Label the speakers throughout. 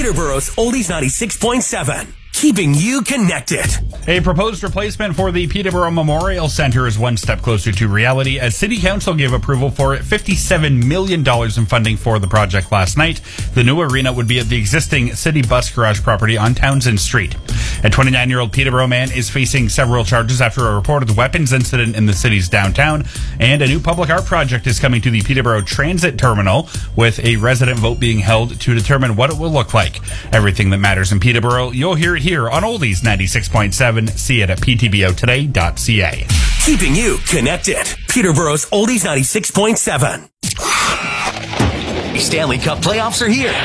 Speaker 1: Peterborough's Oldies 96.7. Keeping you connected.
Speaker 2: A proposed replacement for the Peterborough Memorial Centre is one step closer to reality as City Council gave approval for $57 million in funding for the project last night. The new arena would be at the existing City Bus Garage property on Townsend Street. A 29-year-old Peterborough man is facing several charges after a reported weapons incident in the city's downtown. And a new public art project is coming to the Peterborough Transit Terminal, with a resident vote being held to determine what it will look like. Everything that matters in Peterborough, you'll hear it here on Oldies 96.7. See it at ptbotoday.ca.
Speaker 1: Keeping you connected. Peterborough's Oldies 96.7. Stanley Cup playoffs are here.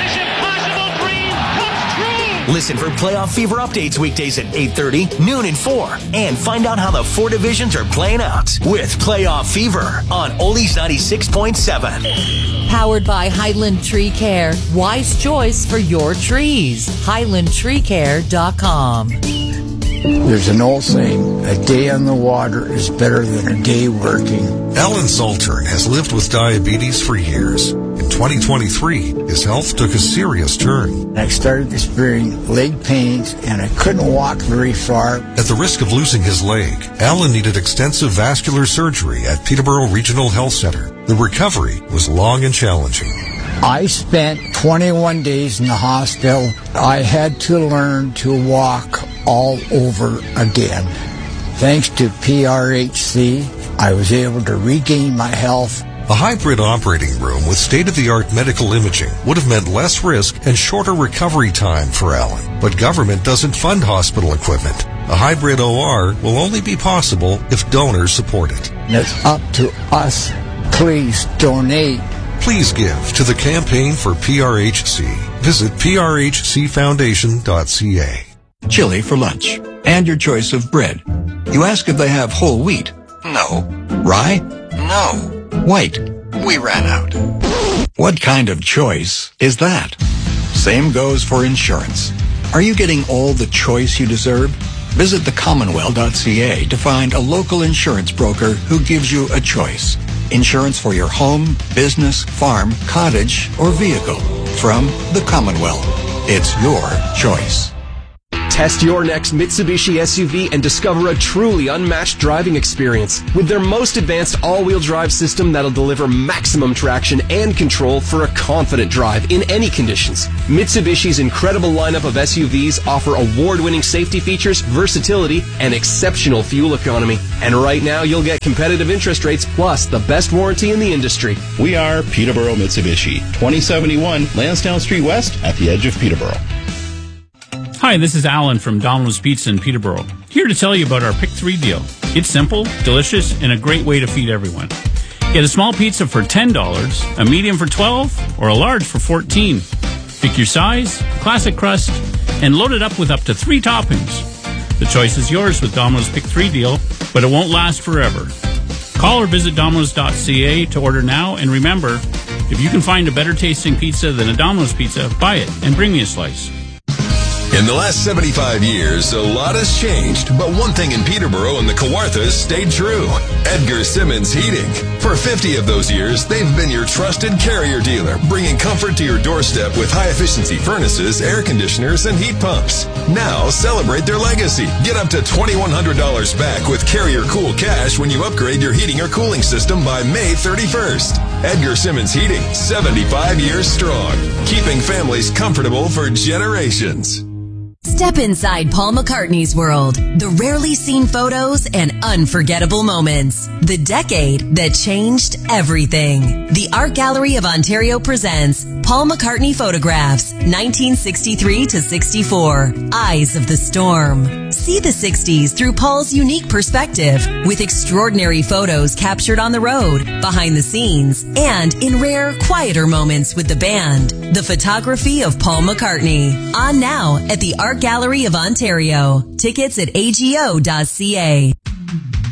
Speaker 1: Listen for Playoff Fever updates weekdays at 8:30, noon, and 4. And find out how the 4 divisions are playing out with Playoff Fever on Oldies 96.7.
Speaker 3: Powered by Highland Tree Care. Wise choice for your trees. HighlandTreeCare.com.
Speaker 4: There's an old saying, a day on the water is better than a day working.
Speaker 5: Alan Saltern has lived with diabetes for years. In 2023, his health took a serious turn.
Speaker 4: I started experiencing leg pains and I couldn't walk very far.
Speaker 5: At the risk of losing his leg, Alan needed extensive vascular surgery at Peterborough Regional Health Center. The recovery was long and challenging.
Speaker 4: I spent 21 days in the hospital. I had to learn to walk all over again. Thanks to PRHC, I was able to regain my health.
Speaker 5: A hybrid operating room with state-of-the-art medical imaging would have meant less risk and shorter recovery time for Alan. But government doesn't fund hospital equipment. A hybrid OR will only be possible if donors support it.
Speaker 4: And it's up to us. Please donate.
Speaker 5: Please give to the campaign for PRHC. Visit prhcfoundation.ca.
Speaker 6: Chili for lunch, and your choice of bread. You ask if they have whole wheat. No. Rye? No. White? We ran out. What kind of choice is that? Same goes for insurance. Are you getting all the choice you deserve? Visit thecommonwealth.ca to find a local insurance broker who gives you a choice. Insurance for your home, business, farm, cottage, or vehicle. From the Commonwealth. It's your choice.
Speaker 7: Test your next Mitsubishi SUV and discover a truly unmatched driving experience with their most advanced all-wheel drive system that'll deliver maximum traction and control for a confident drive in any conditions. Mitsubishi's incredible lineup of SUVs offer award-winning safety features, versatility, and exceptional fuel economy. And right now, you'll get competitive interest rates plus the best warranty in the industry.
Speaker 8: We are Peterborough Mitsubishi, 2071 Lansdowne Street West at the edge of Peterborough.
Speaker 9: Hi, this is Alan from Domino's Pizza in Peterborough, here to tell you about our Pick 3 deal. It's simple, delicious, and a great way to feed everyone. Get a small pizza for $10, a medium for $12, or a large for $14. Pick your size, classic crust, and load it up with up to 3 toppings. The choice is yours with Domino's Pick 3 deal, but it won't last forever. Call or visit Domino's.ca to order now, and remember, if you can find a better tasting pizza than a Domino's pizza, buy it and bring me a slice.
Speaker 10: In the last 75 years, a lot has changed, but one thing in Peterborough and the Kawarthas stayed true. Edgar Simmons Heating. For 50 of those years, they've been your trusted Carrier dealer, bringing comfort to your doorstep with high-efficiency furnaces, air conditioners, and heat pumps. Now, celebrate their legacy. Get up to $2,100 back with Carrier Cool Cash when you upgrade your heating or cooling system by May 31st. Edgar Simmons Heating, 75 years strong, keeping families comfortable for generations.
Speaker 11: Step inside Paul McCartney's world. The rarely seen photos and unforgettable moments. The decade that changed everything. The Art Gallery of Ontario presents Paul McCartney Photographs, 1963 to 64. Eyes of the Storm. See the 60s through Paul's unique perspective, with extraordinary photos captured on the road, behind the scenes, and in rare, quieter moments with the band. The Photography of Paul McCartney. On now at the Art Gallery of Ontario. Tickets at ago.ca.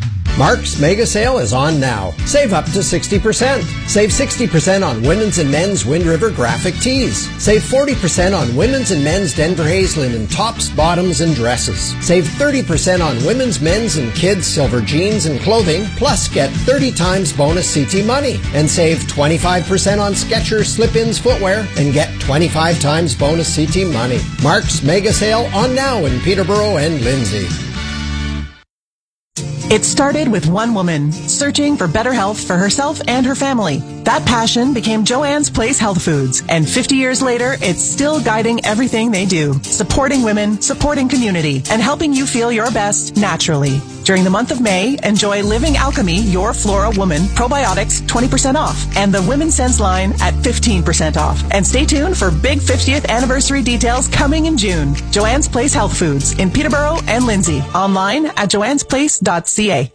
Speaker 12: Mark's Mega Sale is on now. Save up to 60%. Save 60% on women's and men's Wind River graphic tees. Save 40% on women's and men's Denver Hayes linen tops, bottoms, and dresses. Save 30% on women's, men's, and kids silver jeans and clothing, plus get 30 times bonus CT money. And save 25% on Skechers slip-ins footwear and get 25 times bonus CT money. Mark's Mega Sale on now in Peterborough and Lindsay.
Speaker 13: It started with one woman searching for better health for herself and her family. That passion became Joanne's Place Health Foods, and 50 years later, it's still guiding everything they do, supporting women, supporting community, and helping you feel your best naturally. During the month of May, enjoy Living Alchemy, Your Flora Woman Probiotics 20% off, and the Women's Sense line at 15% off. And stay tuned for big 50th anniversary details coming in June. Joanne's Place Health Foods in Peterborough and Lindsay. Online at joannesplace.ca.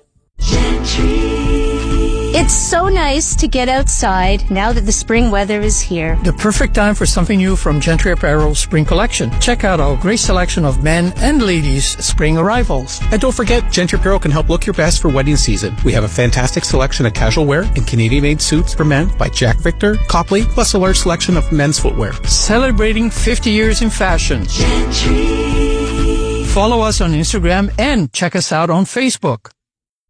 Speaker 14: It's so nice to get outside now that the spring weather is here.
Speaker 15: The perfect time for something new from Gentry Apparel's Spring Collection. Check out our great selection of men and ladies' spring arrivals.
Speaker 16: And don't forget, Gentry Apparel can help look your best for wedding season. We have a fantastic selection of casual wear and Canadian-made suits for men by Jack Victor, Copley, plus a large selection of men's footwear.
Speaker 15: Celebrating 50 years in fashion. Gentry. Follow us on Instagram and check us out on Facebook.